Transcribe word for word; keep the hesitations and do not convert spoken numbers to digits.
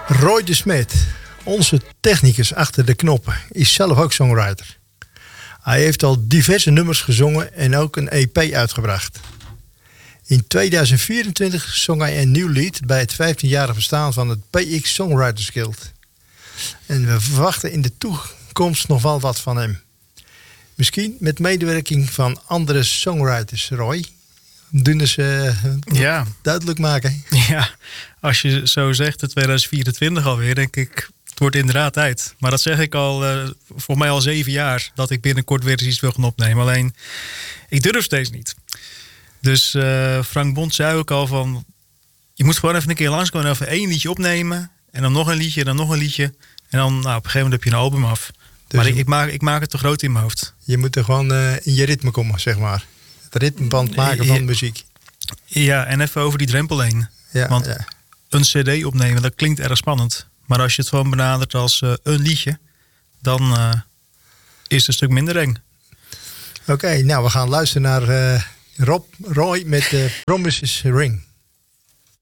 Roy de Smet, onze technicus achter de knoppen, is zelf ook songwriter. Hij heeft al diverse nummers gezongen en ook een E P uitgebracht. In tweeduizend vierentwintig zong hij een nieuw lied bij het vijftienjarig bestaan van het P X Songwriters Guild. En we verwachten in de toekomst nog wel wat van hem. Misschien met medewerking van andere songwriters, Roy. Doen ze uh, ja. duidelijk maken. Ja, als je zo zegt, de tweeduizend vierentwintig alweer, denk ik, het wordt inderdaad tijd. Maar dat zeg ik al, uh, voor mij al zeven jaar, dat ik binnenkort weer eens iets wil gaan opnemen. Alleen, ik durf steeds niet. Dus uh, Frank Bond zei ook al van, je moet gewoon even een keer langskomen en even één liedje opnemen. En dan nog een liedje, en dan nog een liedje. En dan, nou, op een gegeven moment heb je een album af. Dus maar ik, ik, maak, ik maak het te groot in mijn hoofd. Je moet er gewoon uh, in je ritme komen, zeg maar. Het ritmeband maken van de muziek. Ja, en even over die drempel heen. Ja, Want ja. een cd opnemen, dat klinkt erg spannend. Maar als je het gewoon benadert als uh, een liedje, dan uh, is het een stuk minder eng. Oké, okay, nou we gaan luisteren naar uh, Rob Roy met uh, Promises Ring.